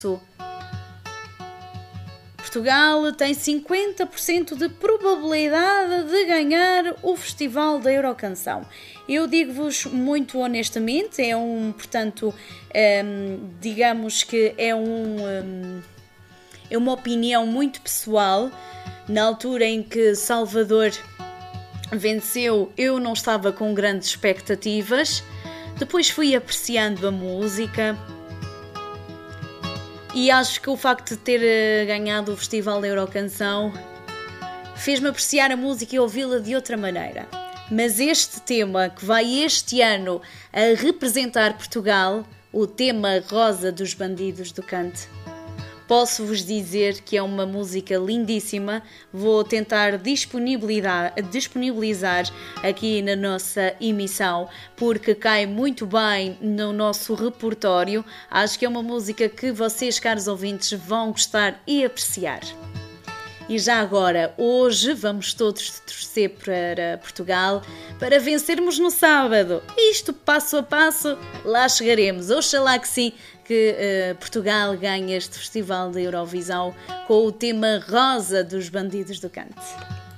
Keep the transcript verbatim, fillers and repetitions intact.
Portugal tem cinquenta por cento de probabilidade de ganhar o Festival da Eurocanção. Eu digo-vos muito honestamente, é um, portanto, um, digamos que é, um, um, é uma opinião muito pessoal. Na altura em que Salvador venceu, eu não estava com grandes expectativas. Depois fui apreciando a música. E acho que o facto de ter ganhado o Festival da Eurocanção fez-me apreciar a música e ouvi-la de outra maneira. Mas este tema que vai este ano a representar Portugal, o tema Rosa dos Bandidos do Cante, posso-vos dizer que é uma música lindíssima. Vou tentar disponibilizar, disponibilizar aqui na nossa emissão, porque cai muito bem no nosso repertório. Acho que é uma música que vocês, caros ouvintes, vão gostar e apreciar. E já agora, hoje vamos todos torcer para Portugal para vencermos no sábado. Isto passo a passo, lá chegaremos. Oxalá que sim, que uh, Portugal ganhe este Festival da Eurovisão com o tema Rosa dos Bandidos do Cante.